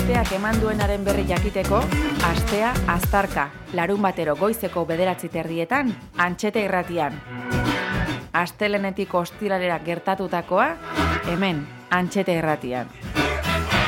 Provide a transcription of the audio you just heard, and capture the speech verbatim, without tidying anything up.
asteak eman duenaren berri jakiteko, astea aztarka, larun batero goizeko bederatzi terdietan, Antxete Irratian. Astelenetik ostiralera gertatutakoa, hemen, Antxete Irratian.